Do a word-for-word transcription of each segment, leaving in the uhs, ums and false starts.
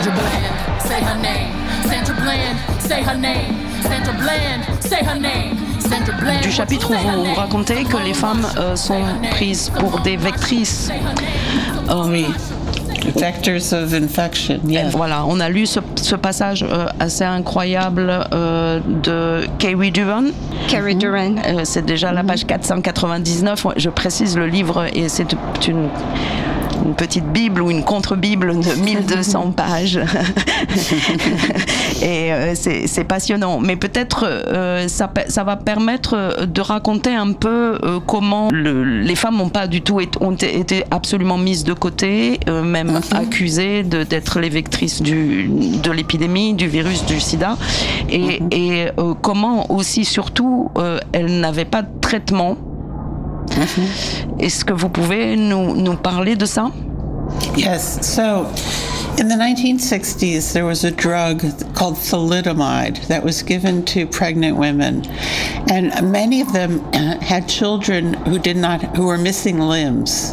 Sandra Bland, say her name. Sandra Bland, say her name. Sandra Bland, say her name. Du chapitre où vous racontez que les femmes euh, sont prises pour des vectrices. Euh, oui. Vectors of infection, yes. Voilà, on a lu ce, ce passage euh, assez incroyable euh, de Carrie Duran. Carrie Duran. Euh, c'est déjà la page quatre cent quatre-vingt-dix-neuf. Je précise le livre et c'est une, une petite bible ou une contre-bible de mille deux cents pages. Et euh, c'est, c'est passionnant. Mais peut-être euh, ça, ça va permettre de raconter un peu euh, comment le, les femmes n'ont pas du tout été, ont été absolument mises de côté, euh, même mm-hmm. accusées de, d'être les vectrices du, de l'épidémie, du virus du sida. Et, mm-hmm. et euh, comment aussi, surtout, euh, elles n'avaient pas de traitement. Mm-hmm. Est-ce que vous pouvez nous, nous parler de ça? Yes. So, in the nineteen sixties, there was a drug called thalidomide that was given to pregnant women, and many of them had children who did not, who were missing limbs.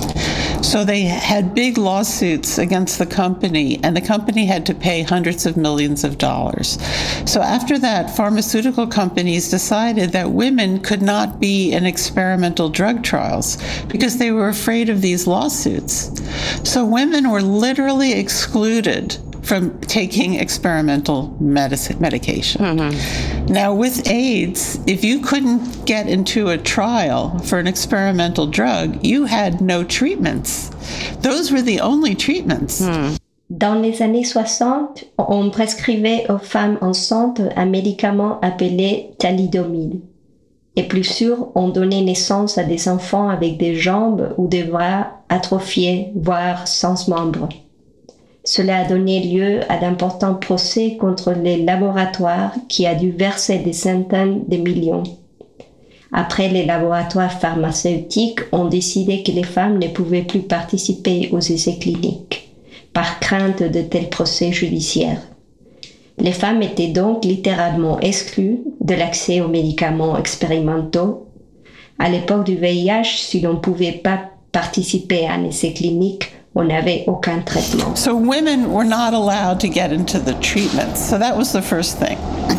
So they had big lawsuits against the company, and the company had to pay hundreds of millions of dollars. So after that, pharmaceutical companies decided that women could not be in experimental drug trials because they were afraid of these lawsuits. So women were literally excluded from taking experimental medicine, medication. Mm-hmm. Now, with AIDS, if you couldn't get into a trial for an experimental drug, you had no treatments. Those were the only treatments. Mm. Dans les années soixante, on prescrivait aux femmes enceintes un médicament appelé thalidomide. Et plus sûr, on donnait naissance à des enfants avec des jambes ou des bras atrophiés, voire sans membres. Cela a donné lieu à d'importants procès contre les laboratoires qui a dû verser des centaines de millions. Après, les laboratoires pharmaceutiques ont décidé que les femmes ne pouvaient plus participer aux essais cliniques, par crainte de tels procès judiciaires. Les femmes étaient donc littéralement exclues de l'accès aux médicaments expérimentaux. À l'époque du V I H, si l'on ne pouvait pas participer à un essai clinique, on n'avait aucun traitement. So women were not allowed to get into the treatments. So that was the first thing.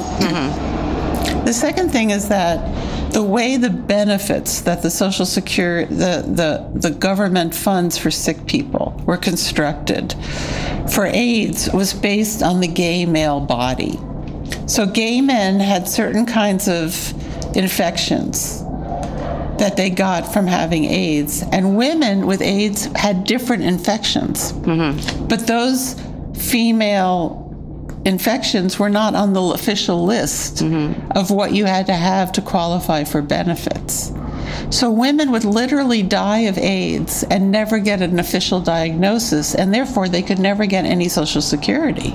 Mm-hmm. The second thing is that the way the benefits that the Social Security, the, the, the government funds for sick people were constructed for AIDS was based on the gay male body. So gay men had certain kinds of infections that they got from having AIDS, and women with AIDS had different infections. Mm-hmm. But those female infections were not on the official list mm-hmm. of what you had to have to qualify for benefits. So women would literally die of AIDS and never get an official diagnosis, and therefore they could never get any Social Security.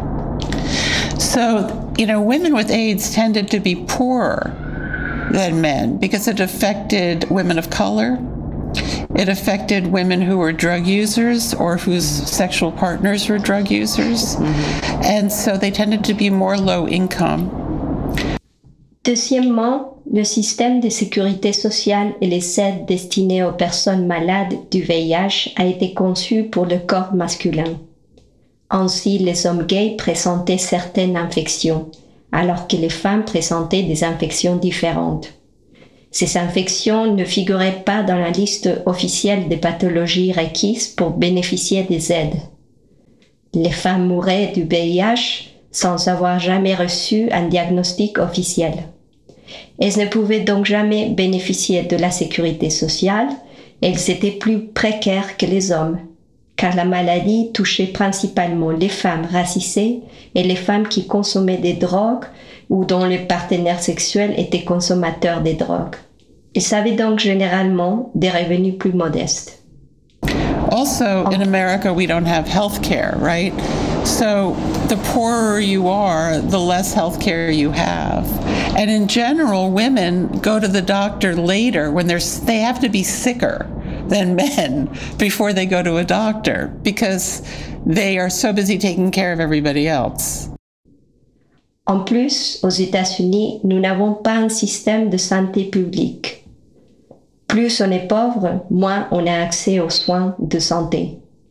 So, you know, women with AIDS tended to be poorer than men because it affected women of color. It affected women who were drug users or whose sexual partners were drug users. Mm-hmm. And so they tended to be more low income. Deuxièmement, le système de sécurité sociale et les aides destinées aux personnes malades du V I H a été conçu pour le corps masculin. Ainsi, les hommes gays présentaient certaines infections, alors que les femmes présentaient des infections différentes. Ces infections ne figuraient pas dans la liste officielle des pathologies requises pour bénéficier des aides. Les femmes mouraient du V I H sans avoir jamais reçu un diagnostic officiel. Elles ne pouvaient donc jamais bénéficier de la sécurité sociale, elles étaient plus précaires que les hommes, car la maladie touchait principalement les femmes racisées et les femmes qui consommaient des drogues ou dont le partenaire sexuel était consommateur des drogues. Ils avaient donc généralement des revenus plus modestes. Also, in America, we don't have health care, right? So the poorer you are, the less health care you have. And in general, women go to the doctor later when they're, they have to be sicker than men before they go to a doctor because they are so busy taking care of everybody else. En plus, aux États-Unis, nous n'avons pas un système de santé publique. Plus on est pauvre, moins on a accès aux soins de santé.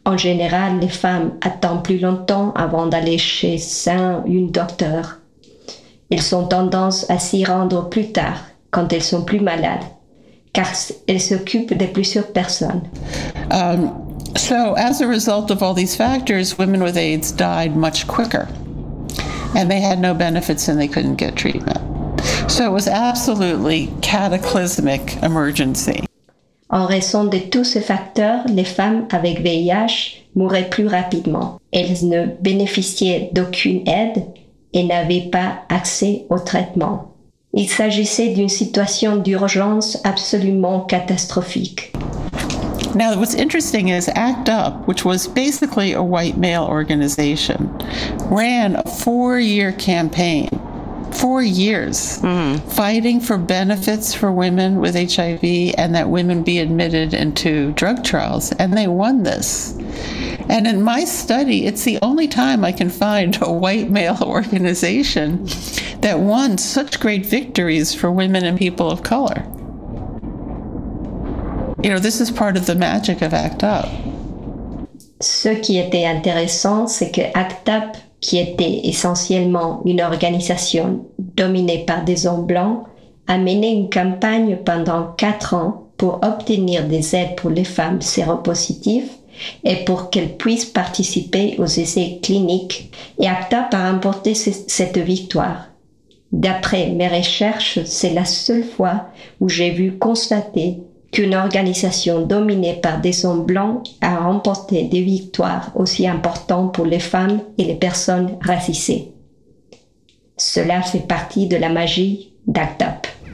En général, les femmes attendent plus longtemps avant d'aller chez un ou une docteur. Elles ont tendance à s'y rendre plus tard, quand elles sont plus malades, car elles s'occupent de plusieurs personnes. Um, so as a result of all these factors, women with AIDS died much quicker. And they had no benefits and they couldn't get treatment. So it was absolutely cataclysmic emergency. En raison de tous ces facteurs, les femmes avec V I H mouraient plus rapidement. Elles ne bénéficiaient d'aucune aide et n'avaient pas accès au traitement. Il s'agissait d'une situation d'urgence absolument catastrophique. Now, what's interesting is ACT UP, which was basically a white male organization, ran a four-year campaign, four years, mm-hmm. fighting for benefits for women with H I V and that women be admitted into drug trials, and they won this. And in my study, it's the only time I can find a white male organization that won such great victories for women and people of color. You know, this is part of the magic of ACT UP. Ce qui était intéressant, c'est que ACT UP, qui était essentiellement une organisation dominée par des hommes blancs, a mené une campagne pendant quatre ans pour obtenir des aides pour les femmes séropositives et pour qu'elles puissent participer aux essais cliniques. Et ACT UP a remporté cette victoire. D'après mes recherches, c'est la seule fois où j'ai vu constater qu'une organisation dominée par des hommes blancs a remporté des victoires aussi importantes pour les femmes et les personnes racisées. Cela fait partie de la magie d'ACT UP.